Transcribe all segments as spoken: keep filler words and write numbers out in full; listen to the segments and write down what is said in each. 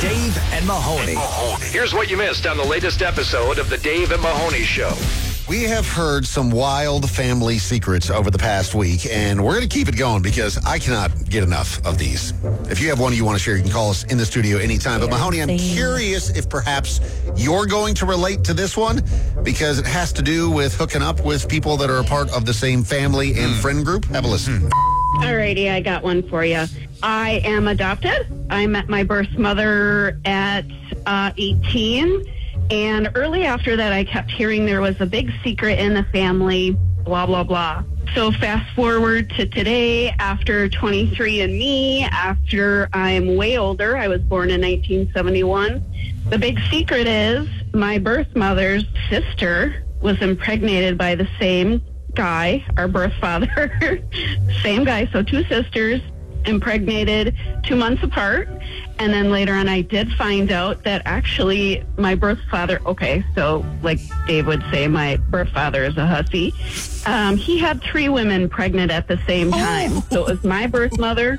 Dave and Mahoney. Here's what you missed on the latest episode of the Dave and Mahoney Show. We have heard some wild family secrets over the past week, and we're going to keep it going because I cannot get enough of these. If you have one you want to share, you can call us in the studio anytime. But Mahoney, I'm curious if perhaps you're going to relate to this one because it has to do with hooking up with people that are a part of the same family and friend group. Have a listen. Alrighty, I got one for you. I am adopted. I met my birth mother at uh, eighteen. And early after that, I kept hearing there was a big secret in the family, blah, blah, blah. So fast forward to today, after twenty-three and me, after I'm way older, I was born in nineteen seventy-one. The big secret is my birth mother's sister was impregnated by the same guy, our birth father. Same guy, so two sisters impregnated two months apart. And then later on, I did find out that actually my birth father, okay, so like Dave would say, my birth father is a hussy. Um, he had three women pregnant at the same time. Oh. So it was my birth mother,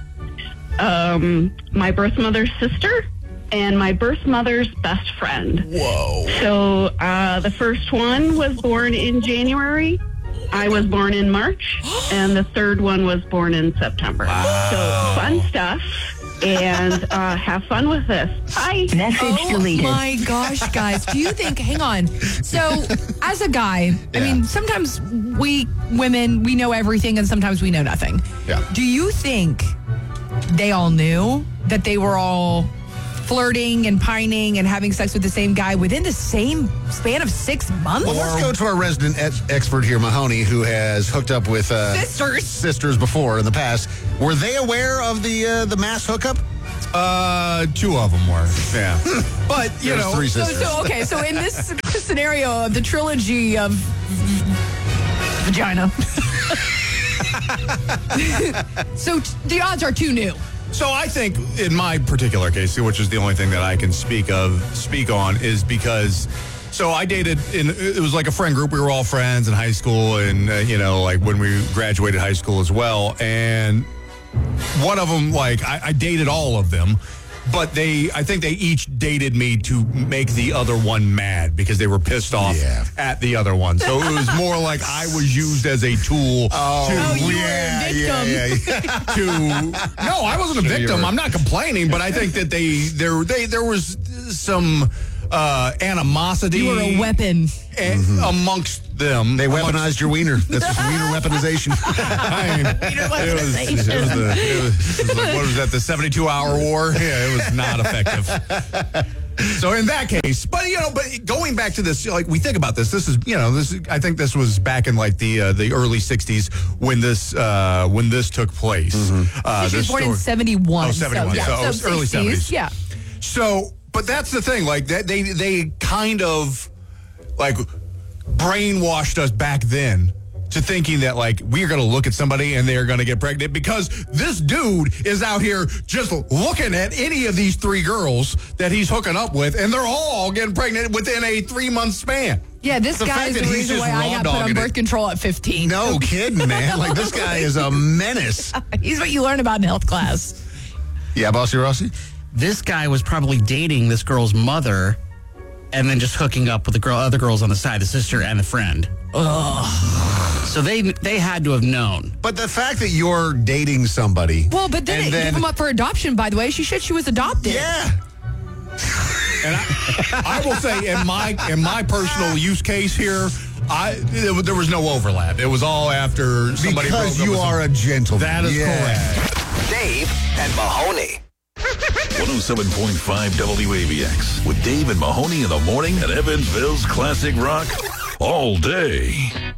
um, my birth mother's sister, and my birth mother's best friend. Whoa. So uh, the first one was born in January. I was born in March, and the third one was born in September. Wow. So fun stuff. And uh, have fun with this. Bye. Message oh deleted. Oh my gosh, guys. Do you think, hang on. So as a guy, Yeah. I mean, sometimes we women, we know everything and sometimes we know nothing. Yeah. Do you think they all knew that they were all flirting and pining and having sex with the same guy within the same span of six months? Well, let's go to our resident ex- expert here, Mahoney, who has hooked up with uh, Sisters. sisters before in the past. Were they aware of the uh, the mass hookup? Uh, two of them were. Yeah. But, you There's know. three So, sisters. so, okay, so in this scenario of the trilogy of vagina. So t- the odds are two new. So I think in my particular case, which is the only thing that I can speak of, speak on, is because, so I dated, in it was like a friend group. We were all friends in high school and, uh, you know, like when we graduated high school as well. And one of them, like, I, I dated all of them. But they, I think they each dated me to make the other one mad because they were pissed off Yeah. at the other one. So it was more like I was used as a tool Oh, to, Oh, you were a yeah, victim. yeah, yeah, yeah. to no, I wasn't a So you victim. were- I'm not complaining, but I think that they there they there was some uh, animosity. You were a weapon. a- amongst them. They amongst- weaponized your wiener. That's wiener weaponization. I mean, it was, it was, it was the, it was, it was like, what was that, the seventy-two hour war? Yeah, it was not effective. So in that case, but you know, but going back to this, like we think about this, this is, you know, this is, I think this was back in like the uh, the early sixties when this uh, when this took place. Uh, She was this born in story- seventy-one. Oh, seventy-one. So, yeah, So it was so early sixties, seventies. Yeah. So, but that's the thing, like that they they kind of like brainwashed us back then to thinking that like we're going to look at somebody and they're going to get pregnant because this dude is out here just looking at any of these three girls that he's hooking up with and they're all getting pregnant within a three month span. Yeah, this The guy fact is the that he's reason just why I raw got put on dogging birth it. control at fifteen. No kidding, man. Like, this guy is a menace. He's what you learn about in health class. Yeah, Bossy Rossi? This guy was probably dating this girl's mother and then just hooking up with the girl, other girls on the side, the sister and the friend. Ugh. So they they had to have known. But the fact that you're dating somebody. Well, but then and they then, gave him up for adoption, by the way. She said she was adopted. Yeah. And I, I will say, in my in my personal use case here, I it, there was no overlap. It was all after somebody Because broke up you with are some- a gentleman. That is Yeah. correct. Dave and Mahoney. one oh seven point five W A V X with Dave and Mahoney in the morning at Evansville's Classic Rock all day.